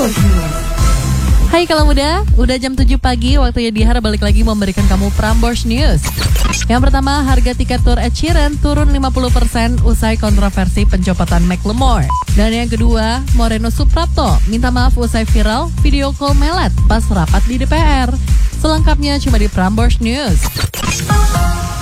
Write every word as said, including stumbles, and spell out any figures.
Prambors News. Hai kalam muda, udah jam tujuh pagi, waktunya Dihar balik lagi memberikan kamu Prambors News. Yang pertama, harga tiket tour Ed Sheeran turun lima puluh persen usai kontroversi pencopotan Macklemore. Dan yang kedua, Moreno Suprapto minta maaf usai viral video call melet pas rapat di D P R. Selengkapnya cuma di Prambors News.